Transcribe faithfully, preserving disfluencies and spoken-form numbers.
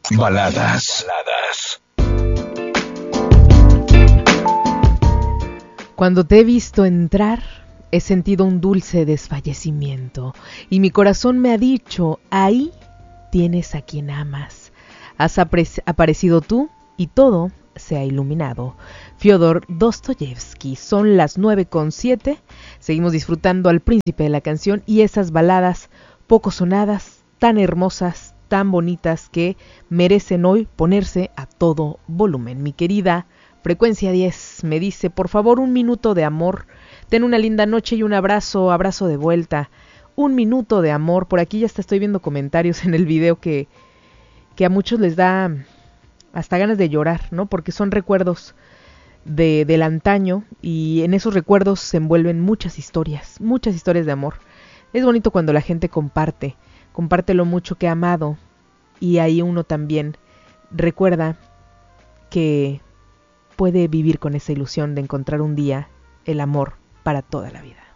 Baladas. Baladas. Cuando te he visto entrar, he sentido un dulce desfallecimiento, y mi corazón me ha dicho, ahí tienes a quien amas. Has apre- aparecido tú, y todo se ha iluminado. Fyodor Dostoyevsky. Son las nueve con siete. Seguimos disfrutando al príncipe de la canción y esas baladas poco sonadas, tan hermosas, tan bonitas, que merecen hoy ponerse a todo volumen. Mi querida Frecuencia diez me dice, por favor, un minuto de amor. Ten una linda noche y un abrazo, abrazo de vuelta. Un minuto de amor. Por aquí ya hasta estoy viendo comentarios en el video que, que a muchos les da hasta ganas de llorar, ¿no? Porque son recuerdos de, del antaño, y en esos recuerdos se envuelven muchas historias, muchas historias de amor. Es bonito cuando la gente comparte, comparte lo mucho que ha amado, y ahí uno también recuerda que puede vivir con esa ilusión de encontrar un día el amor para toda la vida.